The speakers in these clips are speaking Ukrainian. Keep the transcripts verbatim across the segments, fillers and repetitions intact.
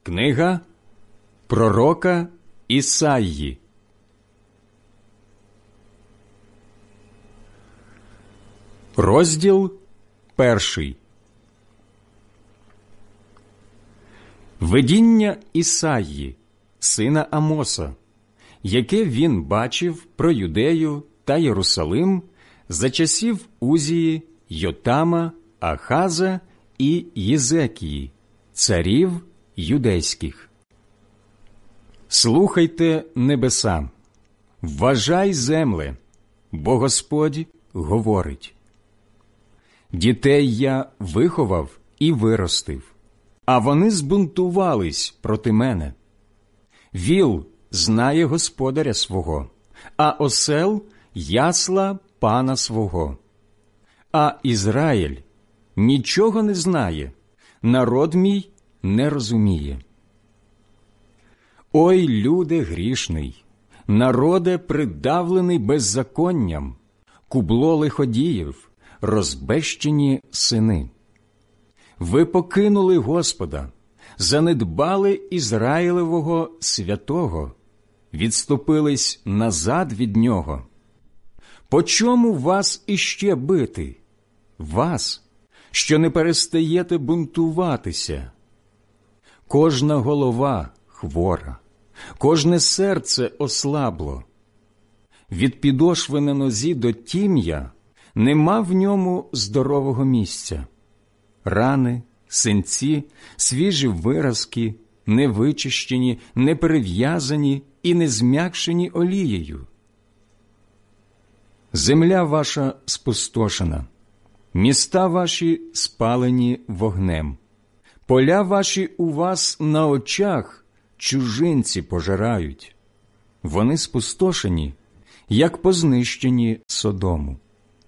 Книга пророка Ісаї. Розділ перший. Видіння Ісаї, сина Амоса, яке він бачив про Юдею та Єрусалим за часів Узії, Йотама, Ахаза і Єзекії, царів юдейських. Слухайте, небеса, вважай, земле, бо Господь говорить. Дітей я виховав і виростив, а вони збунтувались проти мене. Віл знає господаря свого, а осел – ясла пана свого. А Ізраїль нічого не знає, народ мій не розуміє. Ой, люде грішний, народе придавлений беззаконням, кубло лиходіїв, розбещені сини. Ви покинули Господа, занедбали Ізраїлевого святого, відступились назад від Нього. По чому вас іще бити? Вас, що не перестаєте бунтуватися? Кожна голова хвора, кожне серце ослабло. Від підошви на нозі до тім'я нема в ньому здорового місця. Рани, синці, свіжі виразки, не вичищені, не перев'язані і не зм'якшені олією. Земля ваша спустошена, міста ваші спалені вогнем, поля ваші у вас на очах чужинці пожирають. Вони спустошені, як познищені Содому.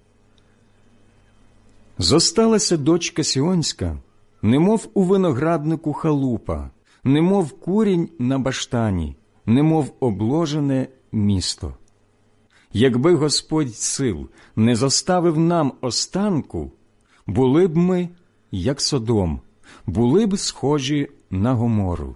Зосталася дочка Сіонська, немов у винограднику халупа, немов курінь на баштані, немов обложене місто. Якби Господь сил не зоставив нам останку, були б ми, як Содом, були б схожі на Гомору.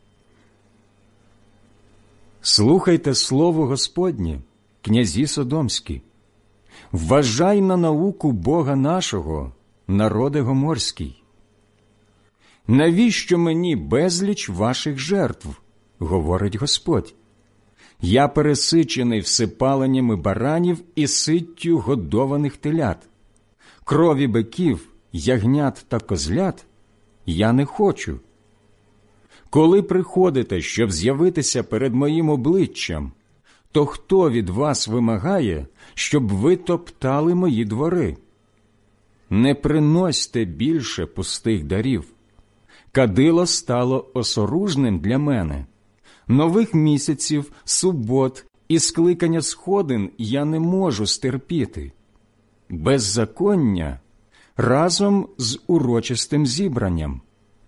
Слухайте слово Господнє, князі содомські. Вважай на науку Бога нашого, народе гоморський. Навіщо мені безліч ваших жертв, говорить Господь? Я пересичений всипаленнями баранів і ситтю годованих телят. Крові биків, ягнят та козлят я не хочу. Коли приходите, щоб з'явитися перед моїм обличчям, то хто від вас вимагає, щоб ви топтали мої двори? Не приносьте більше пустих дарів. Кадило стало осоружним для мене. Нових місяців, субот і скликання сходин я не можу стерпіти. Беззаконня разом з урочистим зібранням.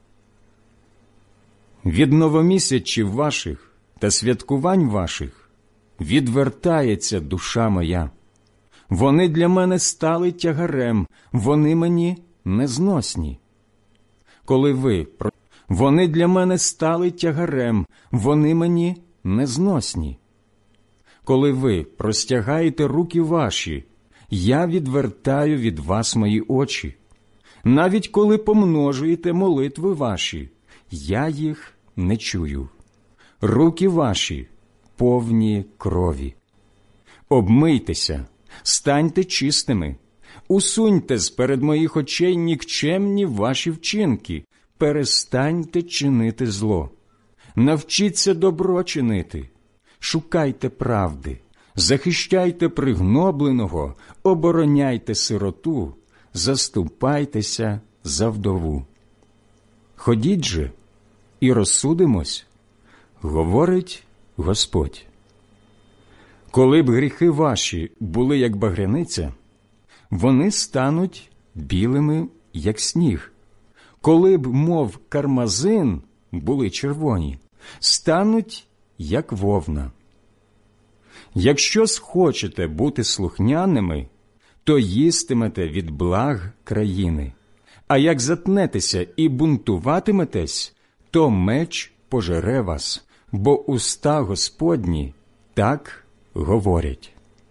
Від новомісячів ваших та святкувань ваших відвертається душа моя. Вони для мене стали тягарем, вони мені незносні. Коли ви, вони для мене стали тягарем, вони мені незносні. Коли ви простягаєте руки ваші, я відвертаю від вас мої очі. Навіть коли помножуєте молитви ваші, я їх не чую. Руки ваші повні крові. Обмийтеся, станьте чистими, усуньте з-перед моїх очей нікчемні ваші вчинки, перестаньте чинити зло. Навчіться добро чинити, шукайте правди, захищайте пригнобленого, обороняйте сироту, заступайтеся за вдову. Ходіть же і розсудимось, говорить Господь. Коли б гріхи ваші були, як багряниця, вони стануть білими, як сніг. Коли б, мов кармазин, були червоні, стануть, як вовна. Якщо схочете бути слухняними, то їстимете від благ країни. А як затнетеся і бунтуватиметесь, то меч пожере вас, бо уста Господні так говорять.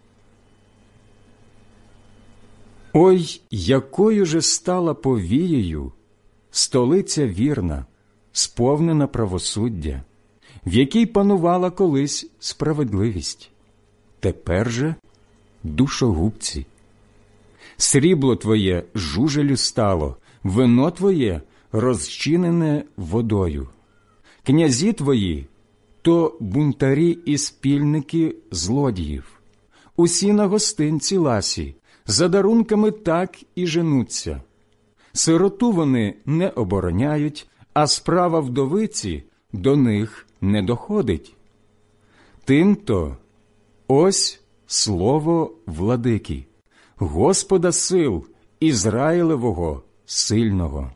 Ой, якою же стала повією столиця вірна, сповнена правосуддя, в якій панувала колись справедливість. Тепер же душогубці. Срібло твоє жужелю стало, вино твоє розчинене водою. Князі твої – то бунтарі і спільники злодіїв. Усі на гостинці ласі, за дарунками так і женуться. Сироту вони не обороняють, а справа вдовиці до них не доходить. Тим-то ось слово владики, Господа сил, Ізраїлевого сильного.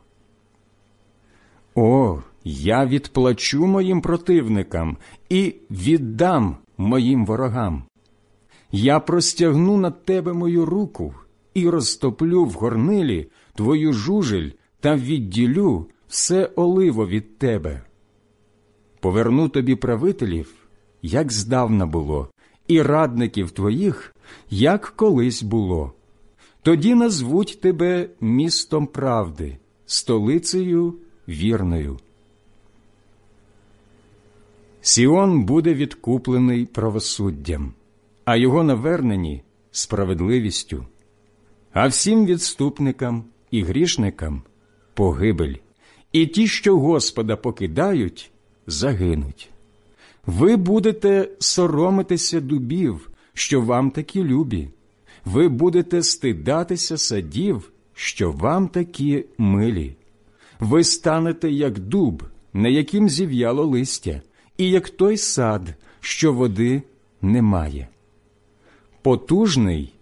О, я відплачу моїм противникам і віддам моїм ворогам. Я простягну над тебе мою руку і розтоплю в горнилі твою жужель та відділю все оливо від тебе. Поверну тобі правителів, як здавна було, і радників твоїх, як колись було. Тоді назвуть тебе містом правди, столицею вірною. Сіон буде відкуплений правосуддям, а його навернені – справедливістю. А всім відступникам і грішникам – погибель, і ті, що Господа покидають, загинуть. Ви будете соромитися дубів, що вам такі любі. Ви будете стидатися садів, що вам такі милі. Ви станете, як дуб, на яким зів'яло листя, і як той сад, що води немає. Потужний